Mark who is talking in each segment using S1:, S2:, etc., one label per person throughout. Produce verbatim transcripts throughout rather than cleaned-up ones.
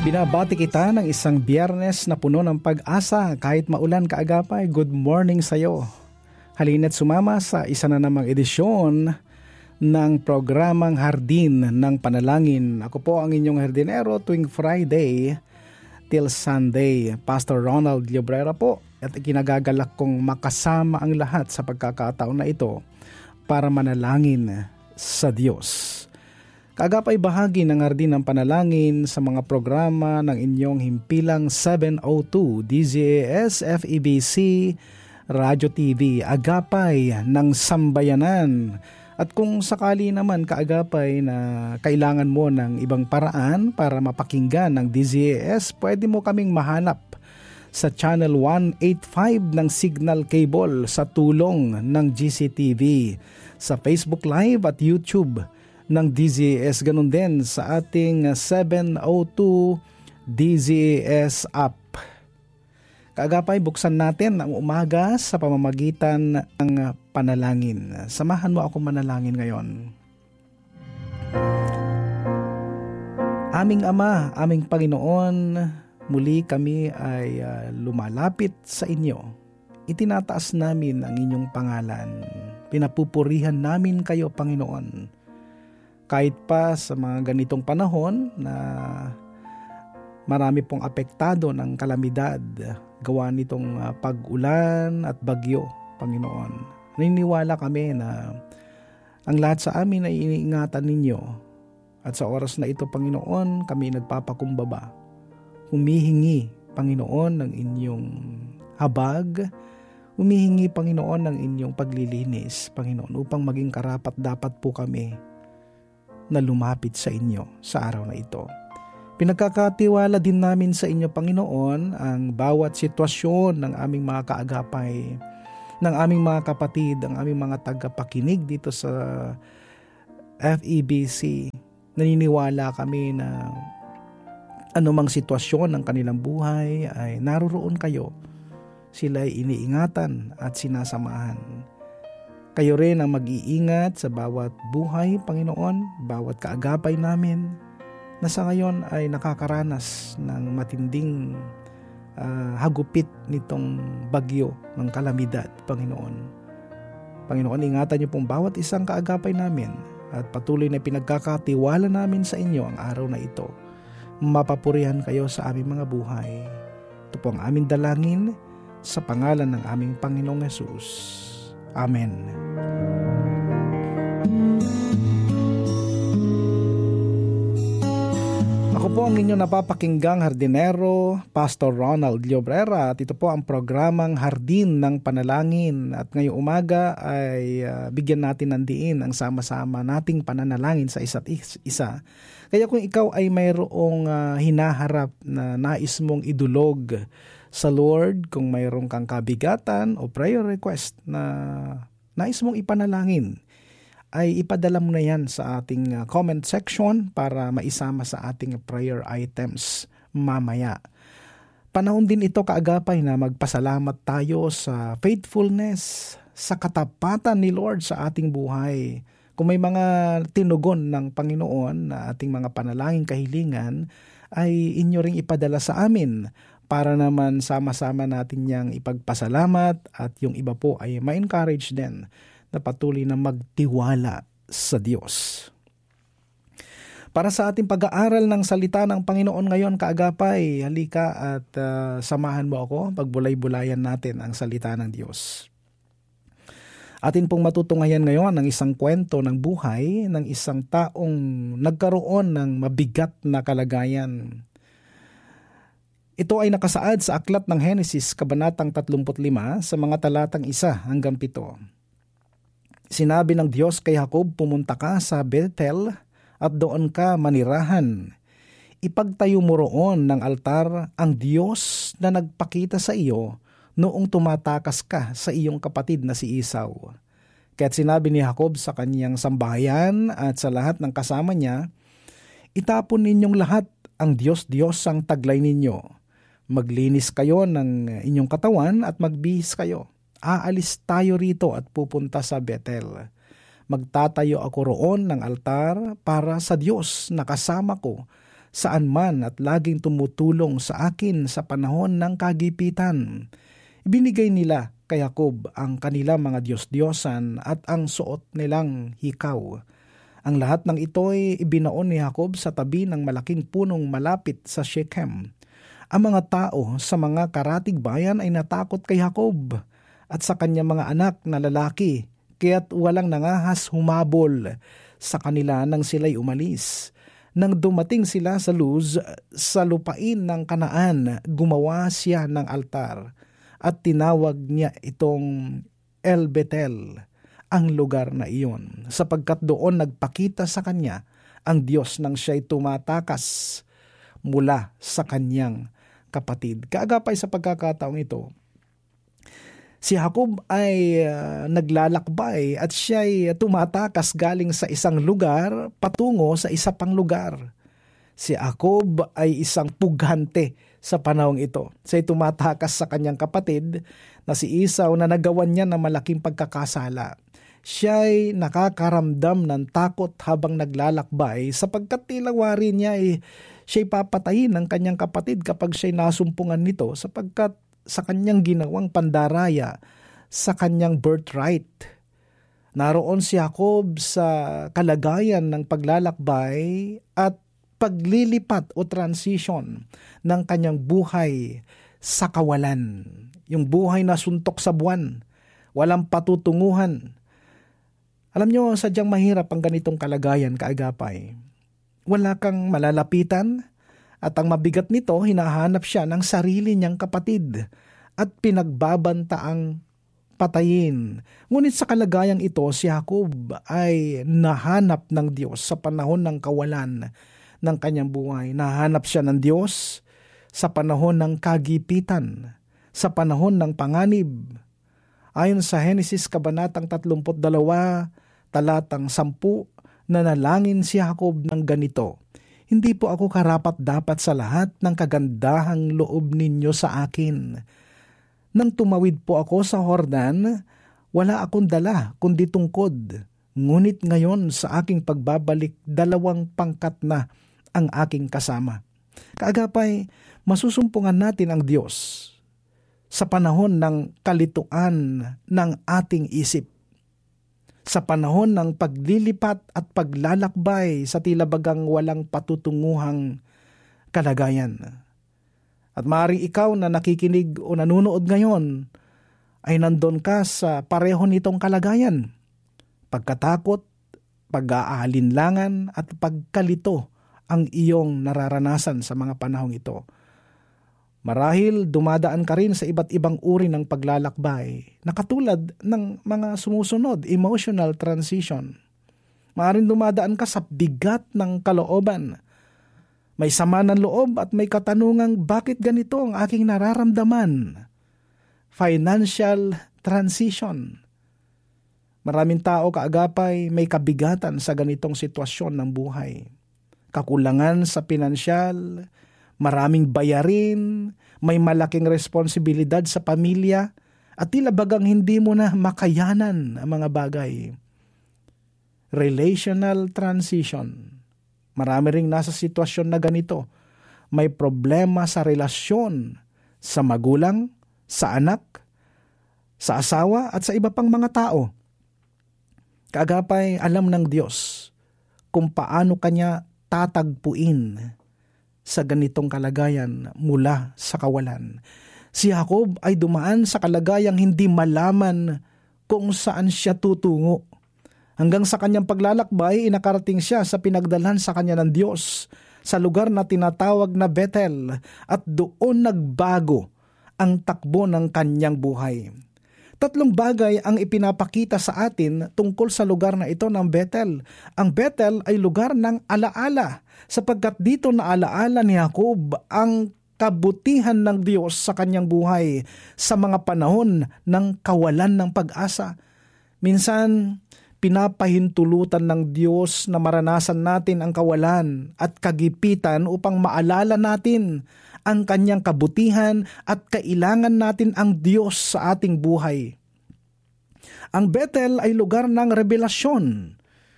S1: Binabati kita ng isang Biyernes na puno ng pag-asa kahit maulan kaagapay. Good morning sa iyo. Halina't sumama sa isa na namang edisyon ng programang Hardin ng Panalangin. Ako po ang inyong hardinero tuwing Friday till Sunday. Pastor Ronald Llobrera po, at ikinagagalak kong makasama ang lahat sa pagkakataon na ito para manalangin sa Diyos. Kaagapay bahagi ng Hardin ng Panalangin sa mga programa ng inyong himpilang seven oh two D Z A S F E B C Radio T V, agapay ng sambayanan. At kung sakali naman kaagapay na kailangan mo ng ibang paraan para mapakinggan ng D Z A S, pwede mo kaming mahanap sa Channel one eighty-five ng Signal Cable sa tulong ng G C T V, sa Facebook Live at YouTube ng D Z A S, ganun din sa ating seven oh two D Z A S app. Kaagapay, buksan natin ang umaga sa pamamagitan ng panalangin. Samahan mo ako manalangin ngayon. Aming Ama, aming Panginoon, muli kami ay uh, lumalapit sa inyo. Itinataas namin ang inyong pangalan. Pinapupurihan namin kayo, Panginoon. Kahit pa sa mga ganitong panahon na marami pong apektado ng kalamidad, gawa nitong uh, pag-ulan at bagyo, Panginoon. Naniniwala kami na ang lahat sa amin ay iniingatan ninyo. At sa oras na ito, Panginoon, kami nagpapakumbaba. Humihingi, Panginoon, ng inyong habag. Humihingi, Panginoon, ng inyong paglilinis, Panginoon, upang maging karapat dapat po kami na lumapit sa inyo sa araw na ito. Pinagkakatiwala din namin sa inyo, Panginoon, ang bawat sitwasyon ng aming mga kaagapay, ng aming mga kapatid, ang aming mga tagapakinig dito sa F E B C. Naniniwala kami na anumang sitwasyon ng kanilang buhay ay naroroon kayo. Sila ay iniingatan at sinasamahan. Kayo rin ang mag-iingat sa bawat buhay, Panginoon, bawat kaagapay namin na sa ngayon ay nakakaranas ng matinding uh, hagupit nitong bagyo ng kalamidad, Panginoon. Panginoon, ingatan niyo pong bawat isang kaagapay namin at patuloy na pinagkakatiwala namin sa inyo ang araw na ito. Mapapurihan kayo sa aming mga buhay. Ito po ang aming dalangin sa pangalan ng aming Panginoong Hesus. Amen. Ako po ang inyong napapakinggang hardinero, Pastor Ronald Llobrera, at ito po ang programang Hardin ng Panalangin. At ngayong umaga ay uh, bigyan natin ng diin ang sama-sama nating pananalangin sa isa't isa. Kaya kung ikaw ay mayroong uh, hinaharap na nais mong idulog sa Lord, kung mayroong kang kabigatan o prayer request na nais mong ipanalangin, ay ipadala mo na yan sa ating comment section para maisama sa ating prayer items mamaya. Panahon din ito kaagapay na magpasalamat tayo sa faithfulness, sa katapatan ni Lord sa ating buhay. Kung may mga tinugon ng Panginoon na ating mga panalangin kahilingan, ay inyo ring ipadala sa amin para naman sama-sama natin niyang ipagpasalamat at yung iba po ay ma-encourage din na patuloy na magtiwala sa Diyos. Para sa ating pag-aaral ng salita ng Panginoon ngayon kaagapay, halika at uh, samahan mo ako, pagbulay-bulayan natin ang salita ng Diyos. Atin pong matutungayan ngayon ang isang kwento ng buhay ng isang taong nagkaroon ng mabigat na kalagayan. Ito ay nakasaad sa aklat ng Henesis, kabanatang thirty-five, sa mga talatang isa hanggang pito. Sinabi ng Diyos kay Jacob, pumunta ka sa Bethel at doon ka manirahan. Ipagtayo mo roon ng altar ang Diyos na nagpakita sa iyo noong tumatakas ka sa iyong kapatid na si Esau. Kaya't sinabi ni Jacob sa kanyang sambahayan at sa lahat ng kasama niya, itapon ninyong lahat ang Diyos-Diyos ang taglay ninyo. Maglinis kayo ng inyong katawan at magbihis kayo. Aalis tayo rito at pupunta sa Bethel. Magtatayo ako roon ng altar para sa Diyos na kasama ko saan man at laging tumutulong sa akin sa panahon ng kagipitan. Ibinigay nila kay Jacob ang kanilang mga Diyos-Diyosan at ang suot nilang hikaw. Ang lahat ng ito'y ibinaon ni Jacob sa tabi ng malaking punong malapit sa Shechem. Ang mga tao sa mga karatig bayan ay natakot kay Jacob at sa kanyang mga anak na lalaki, kaya't walang nangahas humabol sa kanila nang sila'y umalis. Nang dumating sila sa Luz, sa lupain ng Kanaan, gumawa siya ng altar at tinawag niya itong El Betel, ang lugar na iyon, sapagkat doon nagpakita sa kanya ang Diyos nang siya'y tumatakas mula sa kanyang kapatid. Kaagapay sa pagkakataong ito, si Jacob ay uh, naglalakbay at siya'y tumatakas galing sa isang lugar patungo sa isa pang lugar. Si Jacob ay isang pughante sa panahong ito. Siya'y tumatakas sa kanyang kapatid na si Esau na nagawan niya ng malaking pagkakasala. Siya'y nakakaramdam ng takot habang naglalakbay sapagkat tila wari niya ay siya'y papatayin ng kanyang kapatid kapag siya'y nasumpungan nito sapagkat sa kanyang ginawang pandaraya sa kanyang birthright. Naroon si Jacob sa kalagayan ng paglalakbay at paglilipat o transition ng kanyang buhay sa kawalan. Yung buhay na suntok sa buwan, walang patutunguhan. Alam nyo, sadyang mahirap ang ganitong kalagayan, kaagapay. Wala kang malalapitan, at ang mabigat nito, hinahanap siya ng sarili niyang kapatid at pinagbabantaang patayin. Ngunit sa kalagayang ito, si Jacob ay nahanap ng Diyos sa panahon ng kawalan ng kanyang buhay. Nahanap siya ng Diyos sa panahon ng kagipitan, sa panahon ng panganib. Ayon sa Henesis Kabanatang tatlumpu't dalawa, talatang sampu, nanalangin si Jacob ng ganito: hindi po ako karapat-dapat sa lahat ng kagandahang loob ninyo sa akin. Nang tumawid po ako sa Jordan, wala akong dala kundi tungkod. Ngunit ngayon sa aking pagbabalik, dalawang pangkat na ang aking kasama. Kaagapay, masusumpungan natin ang Diyos sa panahon ng kalituan ng ating isip. Sa panahon ng paglilipat at paglalakbay sa tila bagang walang patutunguhang kalagayan. At maaaring ikaw na nakikinig o nanunood ngayon ay nandun ka sa pareho nitong kalagayan. Pagkatakot, pag-aalinlangan at pagkalito ang iyong nararanasan sa mga panahong ito. Marahil dumadaan ka rin sa iba't ibang uri ng paglalakbay na katulad ng mga sumusunod, emotional transition. Maaaring dumadaan ka sa bigat ng kalooban. May sama ng loob at may katanungang bakit ganito ang aking nararamdaman. Financial transition. Maraming tao, kaagapay, may kabigatan sa ganitong sitwasyon ng buhay. Kakulangan sa pinansyal, maraming bayarin, may malaking responsibilidad sa pamilya, at tila bagang hindi mo na makayanan ang mga bagay. Relational transition. Marami ring nasa sitwasyon na ganito. May problema sa relasyon sa magulang, sa anak, sa asawa, at sa iba pang mga tao. Kaagapay, alam ng Diyos kung paano kanya tatagpuin sa ganitong kalagayan mula sa kawalan. Si Jacob ay dumaan sa kalagayang hindi malaman kung saan siya tutungo. Hanggang sa kanyang paglalakbay, inakarating siya sa pinagdalhan sa kanya ng Diyos sa lugar na tinatawag na Bethel, at doon nagbago ang takbo ng kanyang buhay. Tatlong bagay ang ipinapakita sa atin tungkol sa lugar na ito ng Bethel. Ang Bethel ay lugar ng alaala, sapagkat dito naalaala ni Jacob ang kabutihan ng Diyos sa kanyang buhay sa mga panahon ng kawalan ng pag-asa. Minsan, pinapahintulutan ng Diyos na maranasan natin ang kawalan at kagipitan upang maalala natin ang kanyang kabutihan at kailangan natin ang Diyos sa ating buhay. Ang Bethel ay lugar ng revelasyon.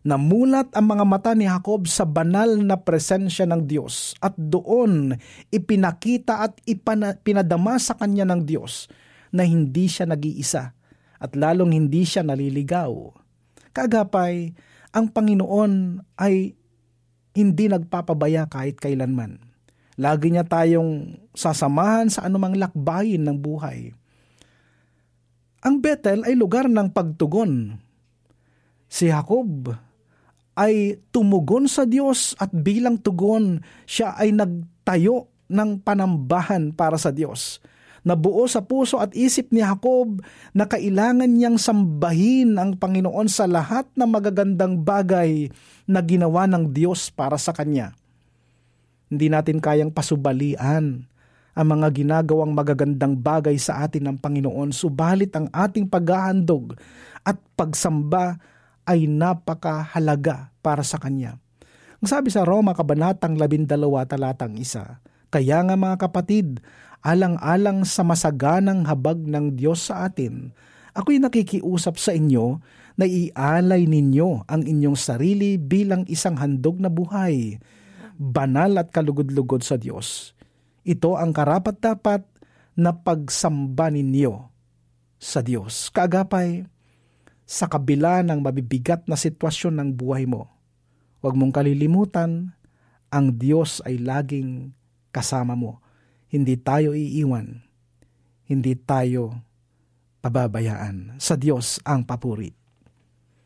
S1: Namulat ang mga mata ni Jacob sa banal na presensya ng Diyos at doon ipinakita at ipana, pinadama sa kanya ng Diyos na hindi siya nag-iisa at lalong hindi siya naliligaw. Kaagapay, ang Panginoon ay hindi nagpapabaya kahit kailanman. Lagi niya tayong sasamahan sa anumang lakbayin ng buhay. Ang Bethel ay lugar ng pagtugon. Si Jacob ay tumugon sa Diyos at bilang tugon, siya ay nagtayo ng panambahan para sa Diyos. Nabuo sa puso at isip ni Jacob na kailangan niyang sambahin ang Panginoon sa lahat ng magagandang bagay na ginawa ng Diyos para sa kanya. Hindi natin kayang pasubalian ang mga ginagawang magagandang bagay sa atin ng Panginoon, subalit ang ating paghahandog at pagsamba ay napakahalaga para sa Kanya. Ang sabi sa Roma Kabanatang labindalawa talatang isa, kaya nga mga kapatid, alang-alang sa masaganang habag ng Diyos sa atin, ako'y nakikiusap sa inyo na ialay ninyo ang inyong sarili bilang isang handog na buhay, banal at kalugod-lugod sa Diyos. Ito ang karapat-dapat na pagsamba ninyo sa Diyos. Kaagapay, sa kabila ng mabibigat na sitwasyon ng buhay mo, huwag mong kalilimutan, ang Diyos ay laging kasama mo. Hindi tayo iiwan, hindi tayo pababayaan. Sa Diyos ang papuri.